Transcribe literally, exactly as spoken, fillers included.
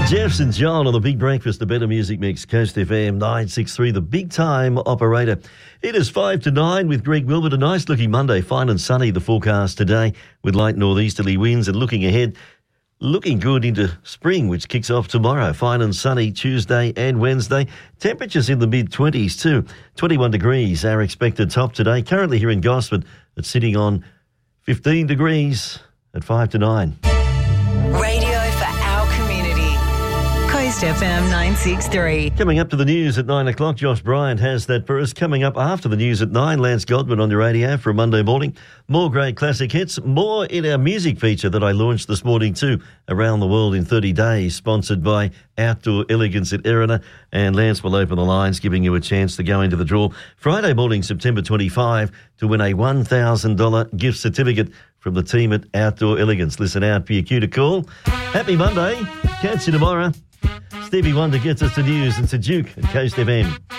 Jeffs and John on the Big Breakfast, the Better Music Mix, Coast F M nine six three, the big time operator. It is five to nine with Greg Wilbert. A nice looking Monday, fine and sunny, the forecast today with light northeasterly winds, and looking ahead, looking good into spring, which kicks off tomorrow. Fine and sunny Tuesday and Wednesday. Temperatures in the mid-twenties too. twenty-one degrees, our expected top today. Currently here in Gosford, it's sitting on fifteen degrees at five to nine. Radio for our community. Coast F M nine six three. Coming up to the news at nine o'clock, Josh Bryant has that for us. Coming up after the news at nine, Lance Godwin on the radio for a Monday morning. More great classic hits, more in our music feature that I launched this morning too, Around the World in thirty days, sponsored by Outdoor Elegance at Erina. And Lance will open the lines, giving you a chance to go into the draw Friday morning, September twenty-fifth, to win a one thousand dollars gift certificate from the team at Outdoor Elegance. Listen out for your cue to call. Happy Monday. Catch you tomorrow. Stevie Wonder gets us to news and to Duke at Coast F M.